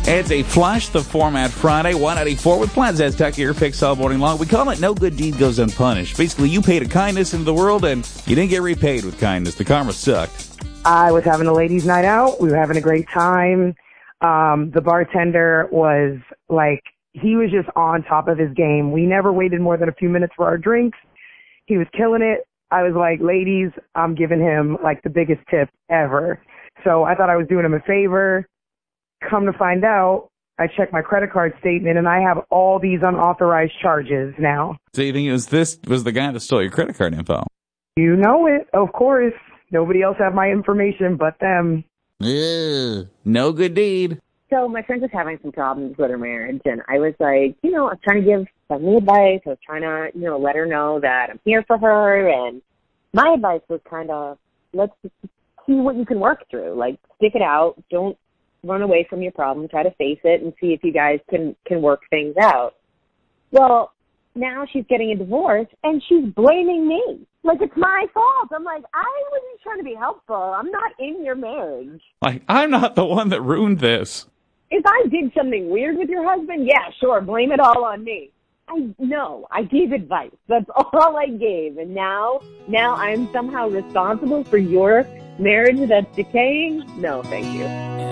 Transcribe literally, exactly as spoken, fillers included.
It's a Flush the Format Friday, one ninety-four with Plans as Tuck your picks all morning long. We call it No Good Deed Goes Unpunished. Basically, you paid a kindness into the world, and you didn't get repaid with kindness. The karma sucked. I was having a ladies' night out. We were having a great time. Um, the bartender was like, he was just on top of his game. We never waited more than a few minutes for our drinks. He was killing it. I was like, ladies, I'm giving him like the biggest tip ever. So I thought I was doing him a favor. Come to find out, I checked my credit card statement, and I have all these unauthorized charges now. So you think it was this was the guy that stole your credit card info? You know it, of course. Nobody else had my information but them. Ugh, no good deed. So my friend was having some problems with her marriage, and I was like, you know, I was trying to give some advice. I was trying to, you know, let her know that I'm here for her, and my advice was kind of, let's see what you can work through. Like, stick it out. Don't run away from your problem. Try to face it and see if you guys can, can work things out. Well, now she's getting a divorce, and she's blaming me. Like, it's my fault. I'm like, I wasn't trying to be helpful. I'm not in your marriage. Like, I'm not the one that ruined this. If I did something weird with your husband, yeah, sure, blame it all on me. I no, I gave advice. That's all I gave. And now, now I'm somehow responsible for your marriage that's decaying? No, thank you.